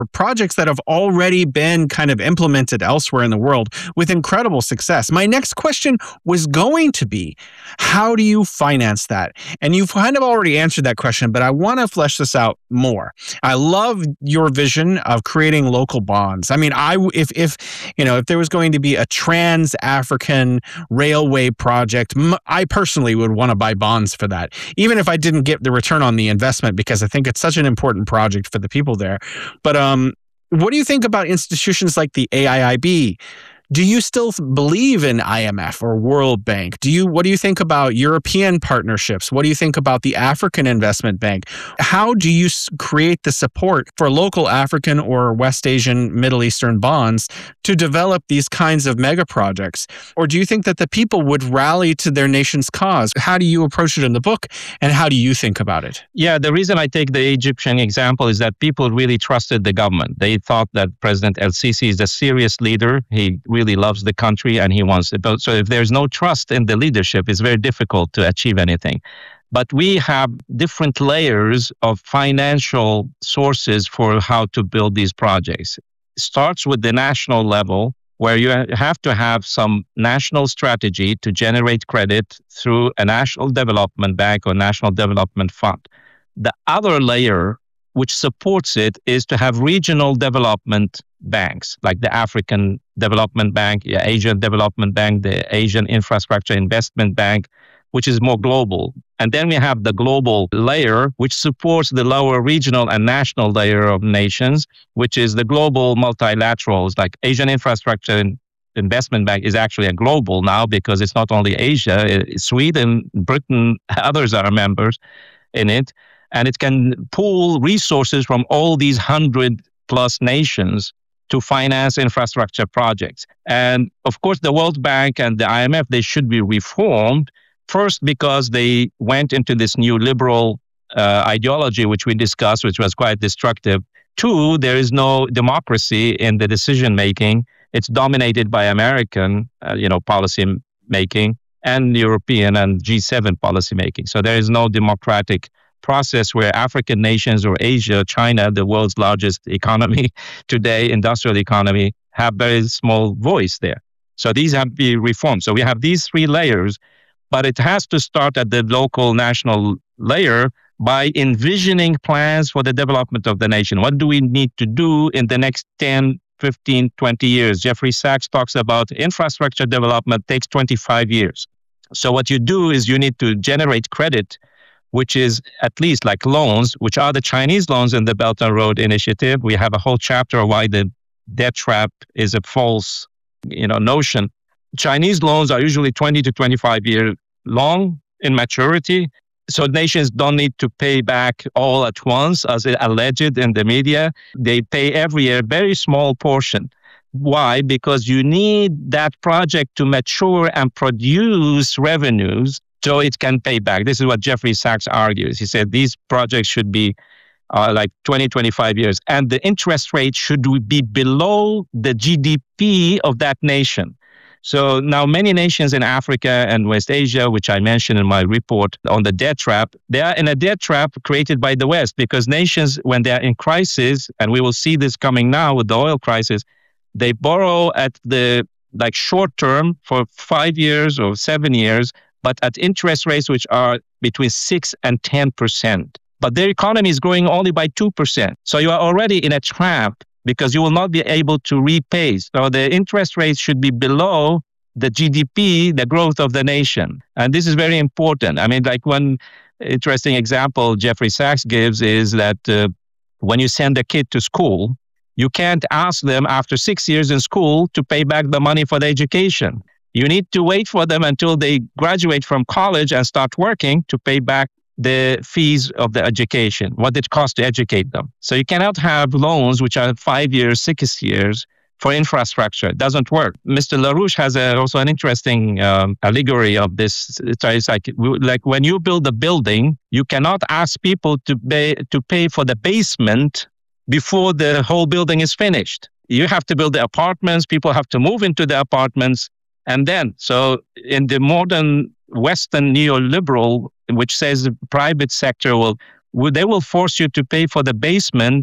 projects that have already been kind of implemented elsewhere in the world with incredible success. My next question was going to be, how do you finance that? And you've kind of already answered that question, but I want to flesh this out more. I love your vision of creating local bonds. I mean, if there was going to be a trans-African railway project, I personally would want to buy bonds for that, even if I didn't get the return on the investment, because I think it's such an important project for the people there. But what do you think about institutions like the AIIB? Do you still believe in IMF or World Bank? What do you think about European partnerships? What do you think about the African Investment Bank? How do you create the support for local African or West Asian, Middle Eastern bonds to develop these kinds of mega projects? Or do you think that the people would rally to their nation's cause? How do you approach it in the book, and how do you think about it? Yeah, the reason I take the Egyptian example is that people really trusted the government. They thought that President El-Sisi is a serious leader. He really loves the country and he wants it. So if there's no trust in the leadership, it's very difficult to achieve anything. But we have different layers of financial sources for how to build these projects. It starts with the national level, where you have to have some national strategy to generate credit through a national development bank or national development fund. The other layer which supports it is to have regional development banks, like the African Development Bank, the Asian Development Bank, the Asian Infrastructure Investment Bank, which is more global. And then we have the global layer, which supports the lower regional and national layer of nations, which is the global multilaterals, like Asian Infrastructure Investment Bank is actually a global now, because it's not only Asia, Sweden, Britain, others are members in it. And it can pool resources from all these 100+ nations to finance infrastructure projects. And of course, the World Bank and the IMF, they should be reformed. First, because they went into this new liberal ideology, which we discussed, which was quite destructive. Two, there is no democracy in the decision making. It's dominated by American, policy making, and European and G7 policy making. So there is no democratic process where African nations or Asia, China, the world's largest economy today, industrial economy, have very small voice there. So these have to be reformed. So we have these three layers, but it has to start at the local, national layer by envisioning plans for the development of the nation. What do we need to do in the next 10, 15, 20 years? Jeffrey Sachs talks about infrastructure development takes 25 years. So what you do is you need to generate credit, which is at least like loans, which are the Chinese loans in the Belt and Road Initiative. We have a whole chapter on why the debt trap is a false, notion. Chinese loans are usually 20 to 25 years long in maturity. So nations don't need to pay back all at once, as alleged in the media. They pay every year a very small portion. Why? Because you need that project to mature and produce revenues so it can pay back. This is what Jeffrey Sachs argues. He said these projects should be like 20, 25 years. And the interest rate should be below the GDP of that nation. So now many nations in Africa and West Asia, which I mentioned in my report on the debt trap, they are in a debt trap created by the West, because nations, when they are in crisis, and we will see this coming now with the oil crisis, they borrow at the short term for 5 years or 7 years, but at interest rates which are between 6 and 10%. But their economy is growing only by 2%. So you are already in a trap, because you will not be able to repay. So the interest rates should be below the GDP, the growth of the nation. And this is very important. I mean, one interesting example Jeffrey Sachs gives is that when you send a kid to school, you can't ask them after 6 years in school to pay back the money for the education. You need to wait for them until they graduate from college and start working to pay back the fees of the education, what it costs to educate them. So you cannot have loans which are 5 years, 6 years for infrastructure. It doesn't work. Mr. LaRouche has also an interesting allegory of this. It's like when you build a building, you cannot ask people to pay for the basement before the whole building is finished. You have to build the apartments, people have to move into the apartments, and then, so in the modern Western neoliberal, which says the private sector will force you to pay for the basement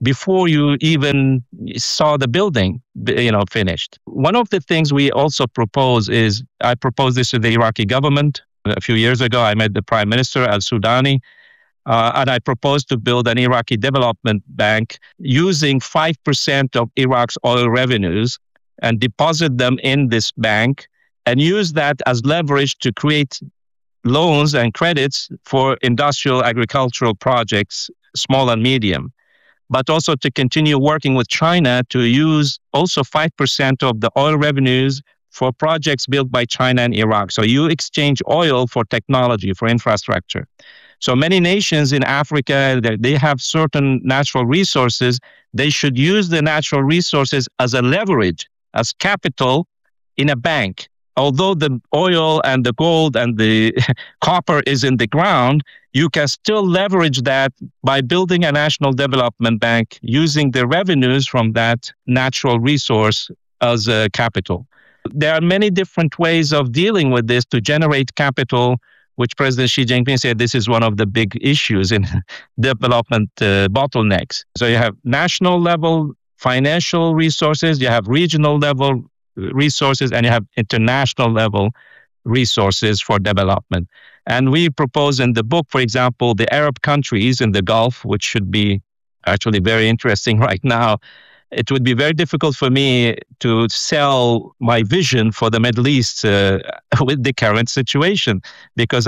before you even saw the building, finished. One of the things we also propose is, I proposed this to the Iraqi government a few years ago. I met the Prime Minister al-Sudani, and I proposed to build an Iraqi development bank using 5% of Iraq's oil revenues and deposit them in this bank and use that as leverage to create loans and credits for industrial agricultural projects, small and medium, but also to continue working with China to use also 5% of the oil revenues for projects built by China and Iraq. So you exchange oil for technology, for infrastructure. So many nations in Africa, they have certain natural resources. They should use the natural resources as a leverage, as capital in a bank. Although the oil and the gold and the copper is in the ground, you can still leverage that by building a national development bank using the revenues from that natural resource as a capital. There are many different ways of dealing with this to generate capital, which President Xi Jinping said this is one of the big issues in development bottlenecks. So you have national level financial resources, you have regional level resources, and you have international level resources for development. And we propose in the book, for example, the Arab countries in the Gulf, which should be actually very interesting right now. It would be very difficult for me to sell my vision for the Middle East with the current situation, because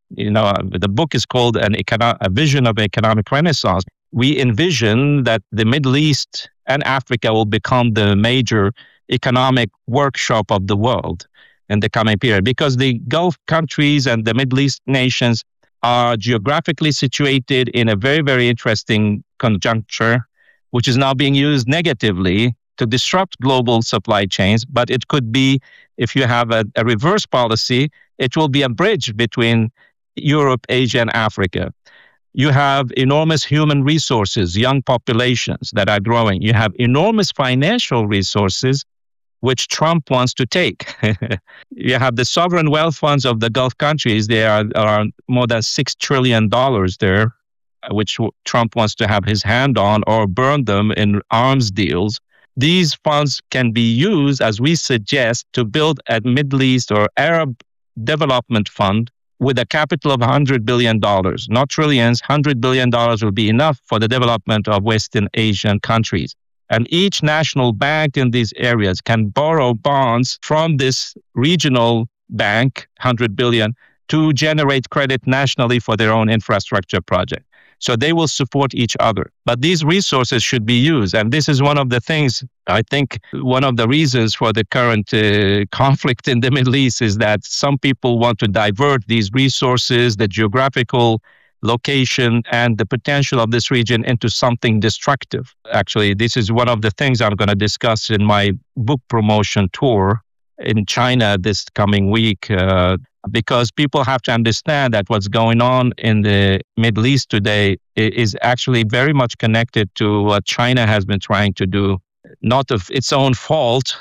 the book is called A Vision of Economic Renaissance. We envision that the Middle East and Africa will become the major economic workshop of the world in the coming period, because the Gulf countries and the Middle East nations are geographically situated in a very, very interesting conjuncture, which is now being used negatively to disrupt global supply chains. But it could be, if you have a reverse policy, it will be a bridge between Europe, Asia, and Africa. You have enormous human resources, young populations that are growing. You have enormous financial resources, which Trump wants to take. You have the sovereign wealth funds of the Gulf countries. There are more than $6 trillion there, which Trump wants to have his hand on or burn them in arms deals. These funds can be used, as we suggest, to build a Middle East or Arab development fund with a capital of $100 billion, not trillions. $100 billion will be enough for the development of Western Asian countries. And each national bank in these areas can borrow bonds from this regional bank, 100 billion, to generate credit nationally for their own infrastructure project. So they will support each other. But these resources should be used. And this is one of the things, I think, one of the reasons for the current conflict in the Middle East is that some people want to divert these resources, the geographical location and the potential of this region into something destructive. Actually, this is one of the things I'm going to discuss in my book promotion tour in China this coming week, because people have to understand that what's going on in the Middle East today is actually very much connected to what China has been trying to do, not of its own fault,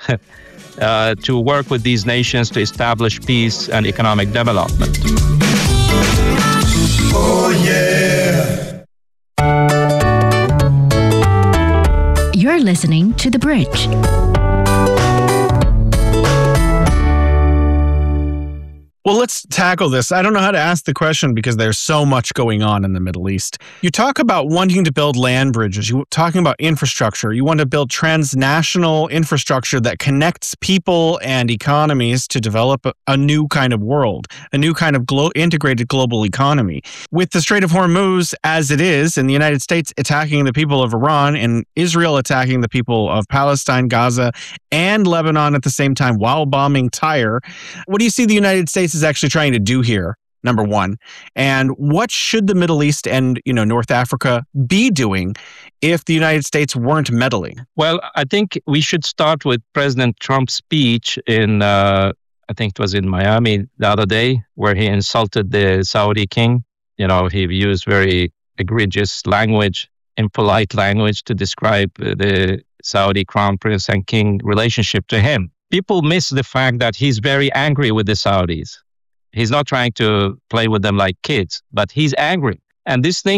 to work with these nations to establish peace and economic development. Oh, yeah. You're listening to The Bridge. Well, let's tackle this. I don't know how to ask the question because there's so much going on in the Middle East. You talk about wanting to build land bridges. You're talking about infrastructure. You want to build transnational infrastructure that connects people and economies to develop a new kind of world, a new kind of integrated global economy. With the Strait of Hormuz as it is, and the United States attacking the people of Iran and Israel attacking the people of Palestine, Gaza, and Lebanon at the same time while bombing Tyre, what do you see the United States is actually trying to do here, number one? And what should the Middle East and, North Africa be doing if the United States weren't meddling? Well, I think we should start with President Trump's speech in, I think it was in Miami the other day, where he insulted the Saudi king. He used very egregious language, impolite language to describe the Saudi crown prince and king relationship to him. People miss the fact that he's very angry with the Saudis. He's not trying to play with them like kids, but he's angry. And this thing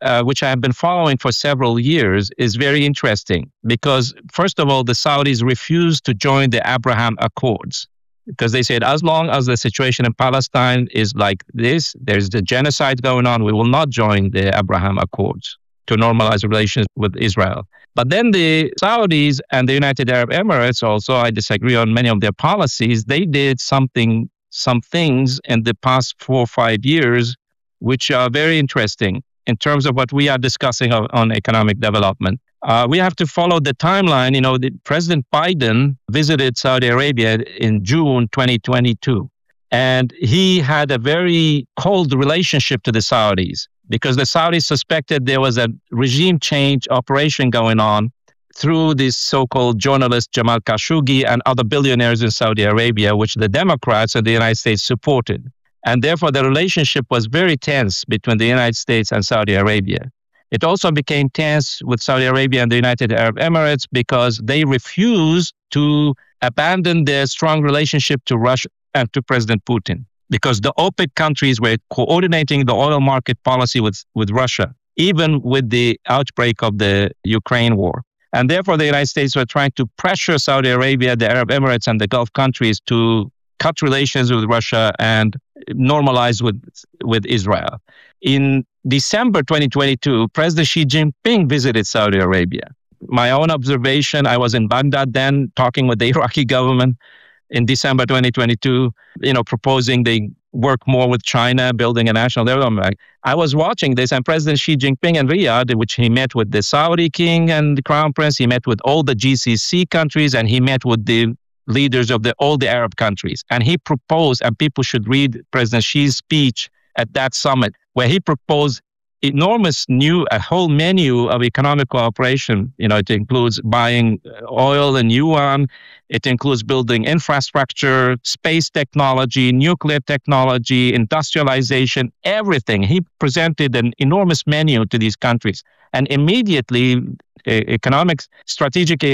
which I have been following for several years, is very interesting because, first of all, the Saudis refused to join the Abraham Accords because they said, as long as the situation in Palestine is like this, there's the genocide going on, we will not join the Abraham Accords to normalize relations with Israel. But then the Saudis and the United Arab Emirates also, I disagree on many of their policies. They did some things in the past 4 or 5 years, which are very interesting in terms of what we are discussing on economic development. We have to follow the timeline. President Biden visited Saudi Arabia in June 2022, and he had a very cold relationship to the Saudis because the Saudis suspected there was a regime change operation going on through this so-called journalist Jamal Khashoggi and other billionaires in Saudi Arabia, which the Democrats and the United States supported. And therefore, the relationship was very tense between the United States and Saudi Arabia. It also became tense with Saudi Arabia and the United Arab Emirates because they refused to abandon their strong relationship to Russia and to President Putin, because the OPEC countries were coordinating the oil market policy with Russia, even with the outbreak of the Ukraine war. And therefore, the United States were trying to pressure Saudi Arabia, the Arab Emirates, and the Gulf countries to cut relations with Russia and normalize with Israel. In December 2022, President Xi Jinping visited Saudi Arabia. My own observation, I was in Baghdad then talking with the Iraqi government in December 2022, proposing they work more with China, building a national development bank. I was watching this, and President Xi Jinping in Riyadh, which he met with the Saudi king and the crown prince, he met with all the GCC countries, and he met with the leaders of all the Arab countries. And he proposed, and people should read President Xi's speech at that summit, where he proposed a whole menu of economic cooperation. It includes buying oil in yuan. It includes building infrastructure, space technology, nuclear technology, industrialization, everything. He presented an enormous menu to these countries. And immediately, economic strategic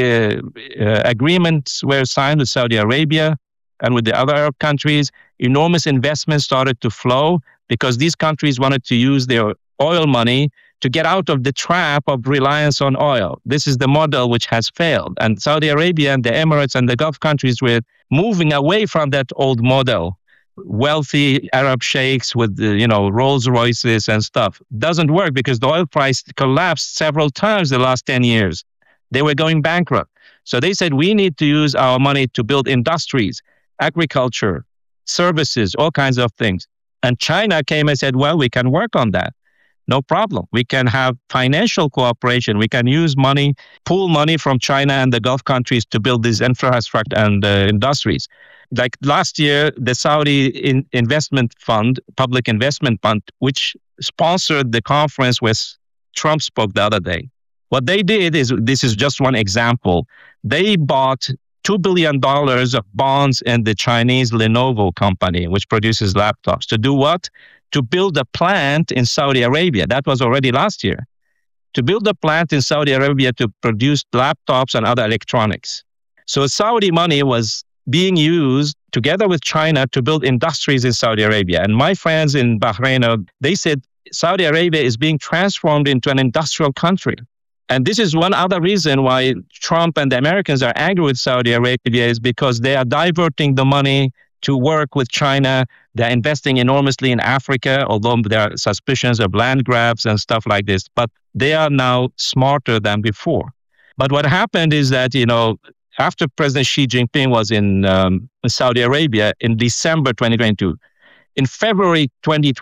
agreements were signed with Saudi Arabia and with the other Arab countries. Enormous investments started to flow because these countries wanted to use their oil money to get out of the trap of reliance on oil. This is the model which has failed. And Saudi Arabia and the Emirates and the Gulf countries were moving away from that old model. Wealthy Arab sheikhs with Rolls Royces and stuff. Doesn't work because the oil price collapsed several times the last 10 years. They were going bankrupt. So they said, we need to use our money to build industries, agriculture, services, all kinds of things. And China came and said, well, we can work on that. No problem. We can have financial cooperation. We can use money, pool money from China and the Gulf countries to build these infrastructure and industries. Like last year, the Saudi investment fund, public investment fund, which sponsored the conference where Trump spoke the other day. What they did is, this is just one example, they bought $2 billion of bonds in the Chinese Lenovo company, which produces laptops. To do what? To build a plant in Saudi Arabia. That was already last year. To build a plant in Saudi Arabia to produce laptops and other electronics. So Saudi money was being used together with China to build industries in Saudi Arabia. And my friends in Bahrain, they said Saudi Arabia is being transformed into an industrial country. And this is one other reason why Trump and the Americans are angry with Saudi Arabia, is because they are diverting the money to work with China. They're investing enormously in Africa, although there are suspicions of land grabs and stuff like this. But they are now smarter than before. But what happened is that, after President Xi Jinping was in Saudi Arabia in December 2022, in February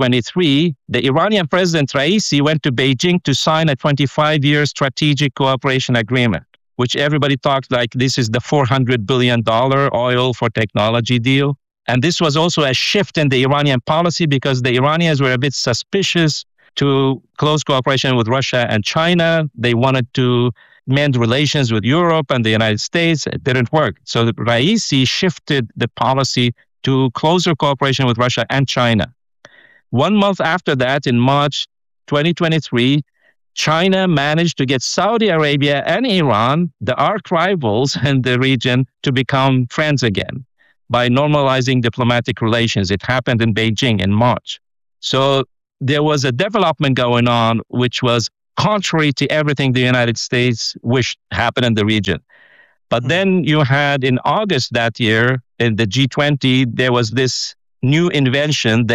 2023, the Iranian President Raisi went to Beijing to sign a 25-year strategic cooperation agreement, which everybody talked like this is the $400 billion oil for technology deal. And this was also a shift in the Iranian policy because the Iranians were a bit suspicious to close cooperation with Russia and China. They wanted to mend relations with Europe and the United States. It didn't work. So the Raisi shifted the policy to closer cooperation with Russia and China. 1 month after that, in March 2023, China managed to get Saudi Arabia and Iran, the arch rivals in the region, to become friends again by normalizing diplomatic relations. It happened in Beijing in March. So there was a development going on which was contrary to everything the United States wished happened in the region. But then you had in August that year in the G20, there was this new invention, the